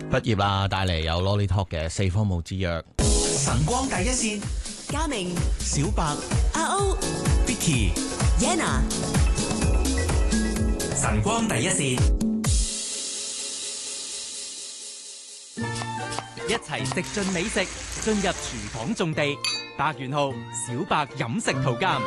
畢業啦，帶嚟有 Lolly Talk 嘅四科務之約。 晨光第一線， 嘉明、 小白、 阿歐、 Vicky， Yana， 晨光第一線， 一齊食盡美食，進入廚房種地。白元浩、小白飲食圖鑑。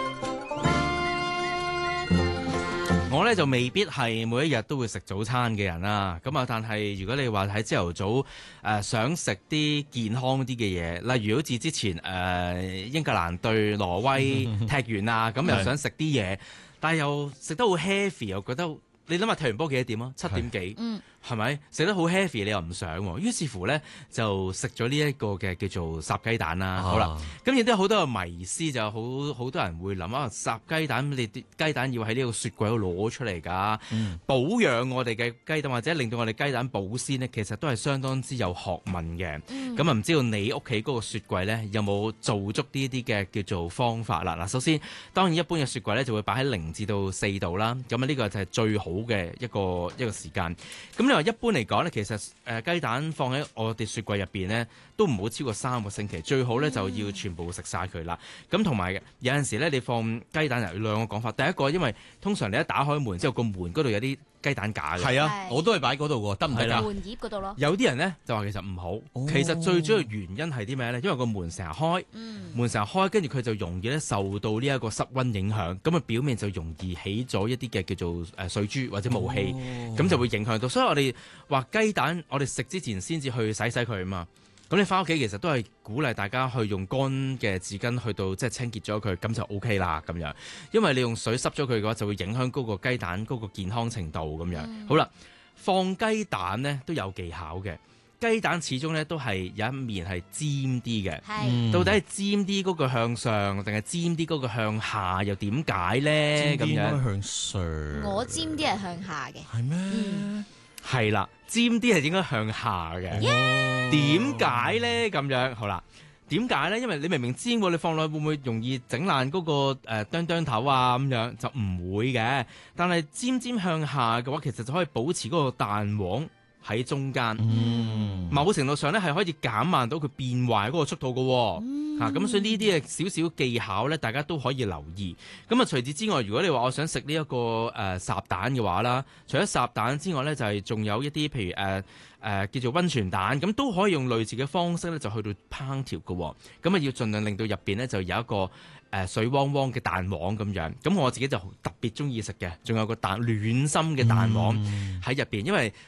我咧就未必係每一日都會食早餐嘅人啦，咁啊，但係如果你話喺朝頭早想食啲健康啲嘅嘢，例如好似之前英格蘭對挪威踢完啊，咁又想食啲嘢，但係又食得好 heavy，又覺得你諗下踢完波幾多點啊？7點幾？係咪食得好 heavy？你又唔想喎，於是乎咧就食咗呢一個嘅叫做烚雞蛋啦。好啦，咁亦都有好多嘅迷思，就好多人會諗啊，烚雞蛋你啲雞蛋要喺呢個雪櫃度攞出嚟㗎，保養我哋嘅雞蛋或者令到我哋雞蛋保鮮呢，其實都係相當之有學問嘅。咁啊唔知道你屋企嗰個雪櫃咧有冇做足呢啲嘅叫做方法啦？嗱，首先當然一般嘅雪櫃咧就會擺喺0至到4度啦，咁啊呢個就係最好嘅一個時間。咁你話一般嚟講咧，其實雞蛋放喺我哋雪櫃入邊咧，都唔好超過3個星期，最好咧就要全部食晒佢啦。咁同埋有陣時咧，你放雞蛋有兩個講法。第一個，因為通常你一打開門之後，個門嗰度有啲雞蛋架嘅。 係啊，我都係擺嗰度喎，得唔得㗎？ 門葉嗰度咯。 有啲人咧就話其實唔好，其實最主要原因係啲咩咧？因為個門成日開，門成日開，跟住佢就容易咧受到呢一個室溫影響，咁啊表面就容易起咗一啲嘅叫做水珠或者霧氣，咁就會影響到。所以我哋話雞蛋，我哋食之前先至去洗佢啊嘛。咁你翻屋企其實都係鼓勵大家去用乾嘅紙巾去到即係清潔咗佢，咁就 OK 啦咁樣。因為你用水濕咗佢嘅話，就會影響嗰個雞蛋嗰個健康程度咁樣。好啦，放雞蛋呢都有技巧嘅。雞蛋始終咧都係有一面係尖啲嘅，到底係尖啲嗰個向上，定係尖啲嗰個向下？又點解咧？咁樣向上， 我尖啲係向下嘅。 係咩？ 係啦，尖啲係應該向下嘅。點解咧？咁樣好啦，點解咧？因為你明明尖喎，你放落去會唔會容易整爛嗰個釘頭啊？咁樣就唔會嘅。但係尖向下嘅話，其實就可以保持嗰個蛋黃喺中間，某程度上咧係可以減慢到佢變壞嗰個速度嘅，咁所以呢啲嘅少少技巧咧，大家都可以留意。咁啊，除此之外，如果你話我想食呢一個烚蛋嘅話啦，除咗烚蛋之外咧，就係仲有一啲譬如叫做溫泉蛋，咁都可以用類似嘅方式咧，就去到烹調嘅。咁啊，要盡量令到入邊咧就有一個水汪汪嘅蛋黃咁樣。咁我自己就特別中意食嘅，仲有個暖心嘅蛋黃喺入邊，因為